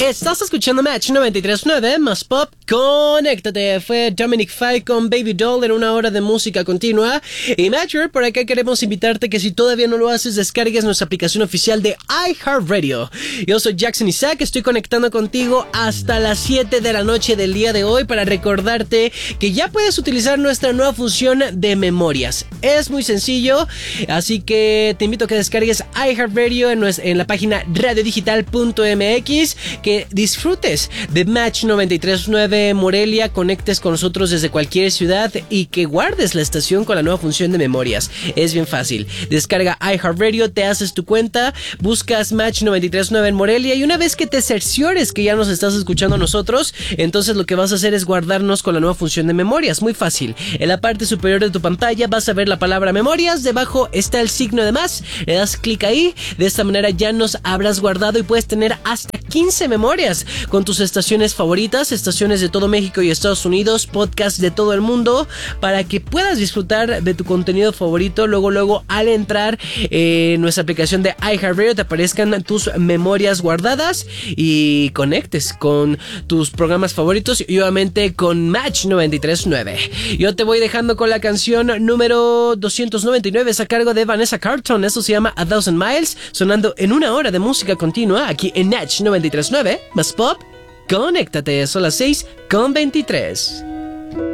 Estás escuchando Match 93.9 más Pop. Conéctate. Fue Dominic Fike con Baby Doll en una hora de música continua. Y Matcher, por acá queremos invitarte que si todavía no lo haces, descargues nuestra aplicación oficial de iHeartRadio. Yo soy Jackson Isaac, estoy conectando contigo hasta las 7 de la noche del día de hoy para recordarte que ya puedes utilizar nuestra nueva función de memorias. Es muy sencillo, así que te invito a que descargues iHeartRadio en la página radiodigital.mx, que disfrutes de Match 93.9 Morelia, conectes con nosotros desde cualquier ciudad y que guardes la estación con la nueva función de memorias. Es bien fácil. Descarga iHeartRadio, te haces tu cuenta, buscas Match 93.9 en Morelia y una vez que te cerciores que ya nos estás escuchando a nosotros, entonces lo que vas a hacer es guardarnos con la nueva función de memorias. Muy fácil. En la parte superior de tu pantalla vas a ver la palabra memorias, debajo está el signo de más, le das clic ahí, de esta manera ya nos habrás guardado y puedes tener hasta 15 memorias con tus estaciones favoritas, estaciones de todo México y Estados Unidos, podcasts de todo el mundo, para que puedas disfrutar de tu contenido favorito. Luego al entrar en nuestra aplicación de iHeartRadio te aparezcan tus memorias guardadas y conectes con tus programas favoritos y obviamente con Match 93.9. Yo te voy dejando con la canción número 299, es a cargo de Vanessa Carlton. Eso se llama A Thousand Miles, sonando en una hora de música continua aquí en Match 93.9 más Pop. Conéctate, son las 6:23.